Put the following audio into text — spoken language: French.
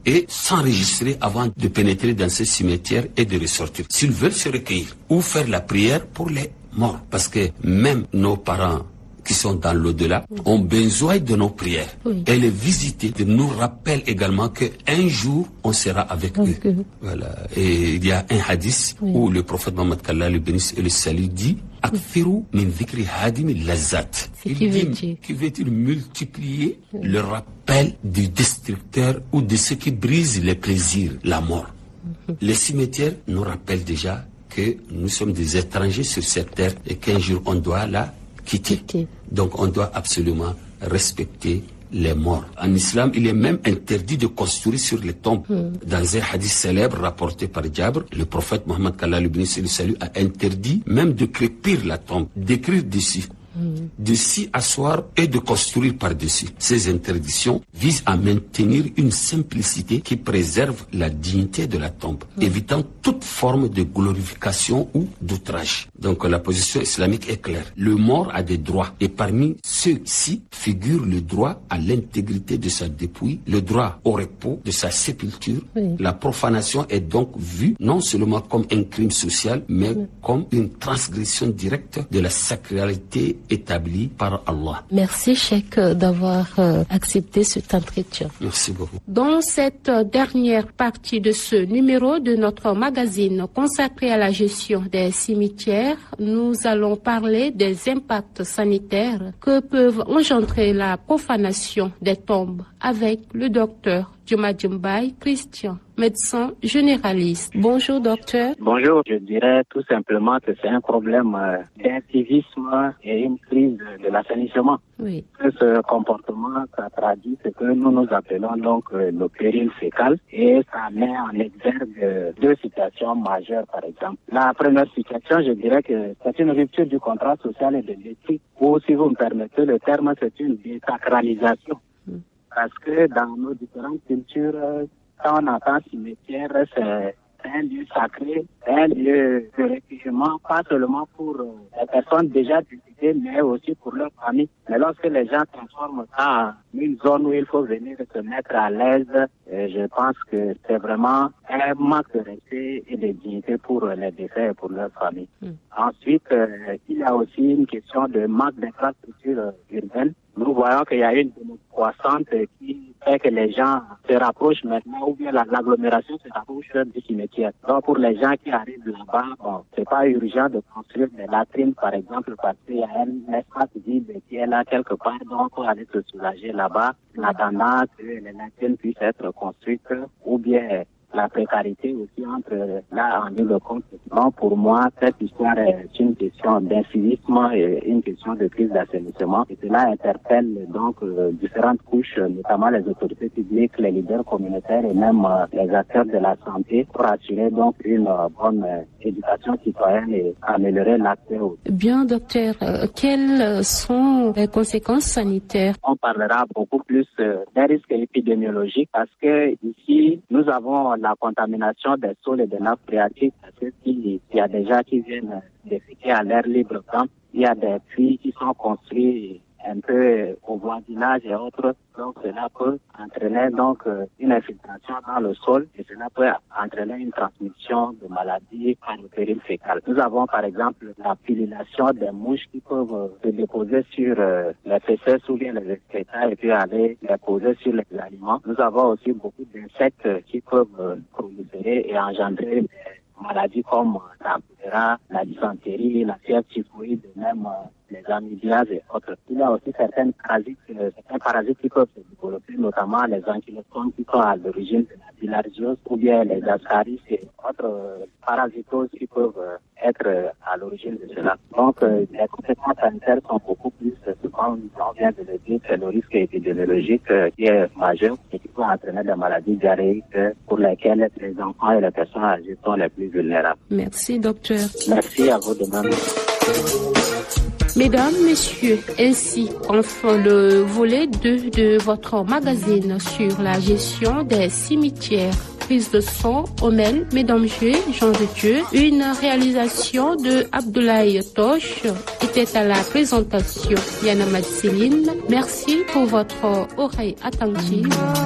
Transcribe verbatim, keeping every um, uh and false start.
et s'enregistrer avant de pénétrer dans ces cimetières et de ressortir. S'ils veulent se recueillir ou faire la prière pour les morts. Parce que même nos parents qui sont dans l'au-delà oui. ont besoin de nos prières. Oui. Et les visiter nous rappellent également qu'un jour, on sera avec okay. eux. Voilà. Et il y a un hadith oui. où le prophète Mohammed qu'Allah le bénisse et le salut dit Akfiru min dhikri hadim lazat. Il dit, qui veut-il multiplier oui. le rappel du destructeur ou de ce qui brise les plaisirs, la mort. Mm-hmm. Les cimetières nous rappellent déjà que nous sommes des étrangers sur cette terre et qu'un jour on doit la quitter. quitter. Donc on doit absolument respecter les morts. En islam, il est même interdit de construire sur les tombes. Mm. Dans un hadith célèbre rapporté par Jabr, le prophète Mohammed qu'Allah le bénisse et le salut a interdit même de crépir la tombe, d'écrire dessus. De s'y asseoir et de construire par-dessus. Ces interdictions visent à maintenir une simplicité qui préserve la dignité de la tombe, mmh. évitant toute forme de glorification ou d'outrage. Donc la position islamique est claire. Le mort a des droits et parmi ceux-ci figure le droit à l'intégrité de sa dépouille, le droit au repos de sa sépulture. Mmh. La profanation est donc vue non seulement comme un crime social, mais mmh. comme une transgression directe de la sacralité établi par Allah. Merci Cheikh d'avoir euh, accepté cet entretien. Merci beaucoup. Dans cette dernière partie de ce numéro de notre magazine consacré à la gestion des cimetières, nous allons parler des impacts sanitaires que peuvent engendrer la profanation des tombes avec le docteur Diomadjimbaye Christian, médecin généraliste. Bonjour docteur. Bonjour, je dirais tout simplement que c'est un problème euh, d'incivisme et une crise de l'assainissement. Oui. Ce comportement, ça traduit ce que nous nous appelons donc euh, le péril fécal et ça met en exergue euh, deux situations majeures par exemple. La première situation, je dirais que c'est une rupture du contrat social et de l'éthique ou si vous me permettez le terme, c'est une désacralisation. Mm. Parce que dans nos différentes cultures, quand on entend cimetière, c'est un lieu sacré, un lieu de recueillement, pas seulement pour les personnes déjà décédées, mais aussi pour leur famille. Mais lorsque les gens transforment ça en une zone où il faut venir se mettre à l'aise, je pense que c'est vraiment un manque de respect et de dignité pour les décès et pour leur famille. Mm. Ensuite, il y a aussi une question de manque d'infrastructures urbaines. Nous voyons qu'il y a une croissante qui fait que les gens se rapprochent maintenant ou bien l'agglomération se rapproche du cimetière. Donc pour les gens qui arrivent là-bas, bon, c'est pas urgent de construire des latrines par exemple parce qu'il y a un espace vide qui est là quelque part, donc on va aller se soulager là-bas en attendant que les latrines puissent être construites ou bien la précarité aussi entre là en lieu de compte. Donc pour moi, cette histoire est une question d'incivisme et une question de crise d'assainissement. Et cela interpelle donc euh, différentes couches, notamment les autorités publiques, les leaders communautaires et même euh, les acteurs de la santé pour assurer donc une euh, bonne euh, éducation citoyenne et améliorer l'accès aux... Bien docteur, euh, quelles sont les conséquences sanitaires? On parlera beaucoup plus euh, des risques épidémiologiques parce que ici, nous avons la contamination des sols et des nappes phréatiques, parce qu'il y a des gens qui viennent déféquer à l'air libre. Il y a des puits qui sont construits un peu au voisinage et autres. Donc cela peut entraîner donc une infiltration dans le sol et cela peut entraîner une transmission de maladies par le péril fécal. Nous avons par exemple la pullulation des mouches qui peuvent se déposer sur les fesses ou bien les excréta et puis aller les poser sur les aliments. Nous avons aussi beaucoup d'insectes qui peuvent proliférer et engendrer des maladies comme la choléra, la dysenterie, la fièvre typhoïde, même les amibiases et autres. Il y a aussi certains parasites, euh, certains parasites qui peuvent se développer, notamment les ankylostomes qui sont à l'origine de la bilharziose ou bien les ascaris et autres euh, parasitoses qui peuvent euh, être euh, à l'origine de cela. Donc, euh, les conséquences sanitaires sont beaucoup plus, euh, comme on vient de le dire, c'est le risque épidémiologique euh, qui est majeur et qui peut entraîner des maladies diarrhéiques euh, pour lesquelles les enfants et les personnes âgées sont les plus vulnérables. Merci, docteur. Merci à vous de même. Mesdames, Messieurs, ainsi enfin le volet deux de votre magazine sur la gestion des cimetières. Prise de son, Omel, Mesdames, Jean de Dieu, une réalisation de Abdoulaye Toche était à la présentation Yana Madseline. Merci pour votre oreille attentive.